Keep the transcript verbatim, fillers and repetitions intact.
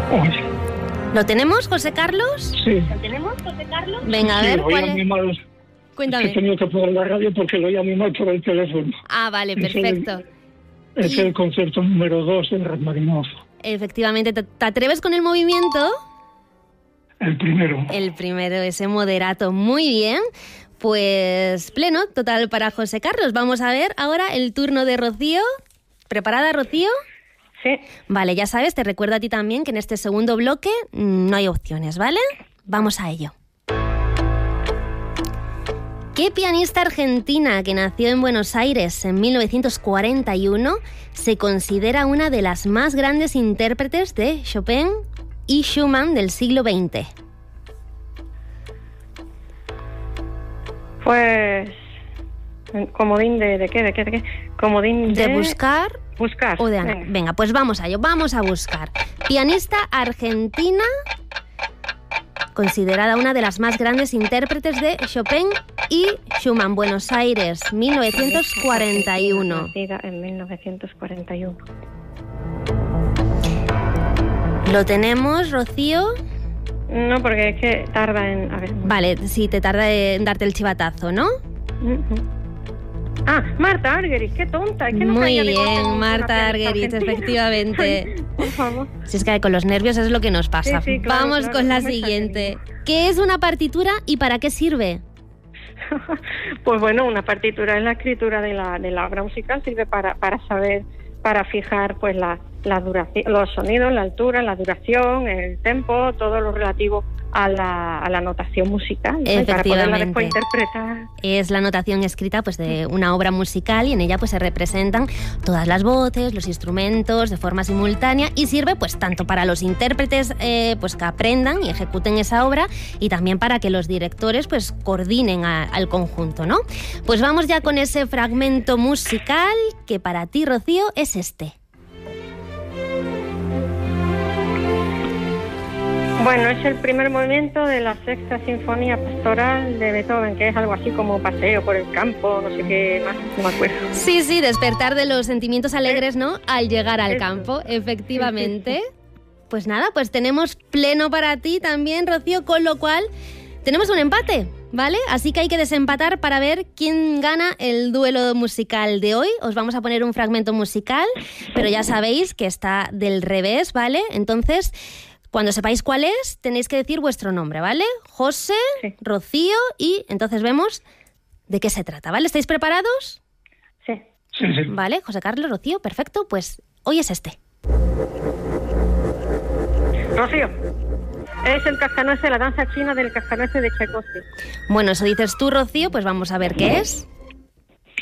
Oye. ¿Lo tenemos, José Carlos? Sí. ¿Lo tenemos, José Carlos? Venga, a sí, ver, lo oía ¿cuál muy es? mal. Cuéntame. Es que he tenido que poner la radio porque lo oía muy mal por el teléfono. Ah, vale, Es perfecto. el, es Y- el concierto número dos de Rachmaninoff. Efectivamente, ¿te, te atreves con el movimiento? El primero. El primero, ese moderato. Muy bien. Pues pleno, total para José Carlos. Vamos a ver ahora el turno de Rocío. ¿Preparada, Rocío? Sí. Vale, ya sabes, te recuerdo a ti también que en este segundo bloque mm, no hay opciones, ¿vale? Vamos a ello. ¿Qué pianista argentina que nació en Buenos Aires en mil novecientos cuarenta y uno se considera una de las más grandes intérpretes de Chopin y Schumann del siglo veinte? Pues... Comodín de, de qué, de qué, de qué. Comodín de... ¿De buscar Buscar. o de Ana? Venga. Venga, pues vamos a ello, vamos a buscar. Pianista argentina considerada una de las más grandes intérpretes de Chopin y Schumann, Buenos Aires, mil novecientos cuarenta y uno. Nacida en mil novecientos cuarenta y uno. ¿Lo tenemos, Rocío? No, porque es que tarda en... A ver. Vale, sí, te tarda en darte el chivatazo, ¿no? Ujú. Ah, Marta Argerich, qué tonta. Es que no Muy sabía de golpe bien, una Marta pianista Argerich, argentina. efectivamente. Por favor. Si es que con los nervios es lo que nos pasa. Sí, sí, claro, Vamos claro, con la no me siguiente. extrañaría. ¿Qué es una partitura y para qué sirve? Pues bueno, una partitura en la escritura de la, de la obra musical sirve para, para saber, para fijar pues la, la duración, los sonidos, la altura, la duración, el tempo, todo lo relativo a la, a la notación musical, ¿no? Y para poderla después Efectivamente. interpretar. Es la notación escrita pues de una obra musical y en ella pues se representan todas las voces, los instrumentos de forma simultánea y sirve pues tanto para los intérpretes eh, pues que aprendan y ejecuten esa obra y también para que los directores pues coordinen a- al conjunto, ¿no? Pues vamos ya con ese fragmento musical que para ti, Rocío, es este. Bueno, es el primer movimiento de la sexta sinfonía pastoral de Beethoven, que es algo así como paseo por el campo, no sé qué más, no me acuerdo. Sí, sí, despertar de los sentimientos alegres, ¿no? Al llegar al Eso. campo, efectivamente. Pues nada, pues tenemos pleno para ti también, Rocío, con lo cual tenemos un empate, ¿vale? Así que hay que desempatar para ver quién gana el duelo musical de hoy. Os vamos a poner un fragmento musical, pero ya sabéis que está del revés, ¿vale? Entonces, cuando sepáis cuál es, tenéis que decir vuestro nombre, ¿vale? José, Sí. Rocío, y entonces vemos de qué se trata, ¿vale? ¿Estáis preparados? Sí. Sí, sí. Vale, José Carlos, Rocío, perfecto, pues hoy es este. Rocío, es el cascanueces, la danza china del cascanueces de Tchaikovsky. Bueno, eso dices tú, Rocío, pues vamos a ver qué es.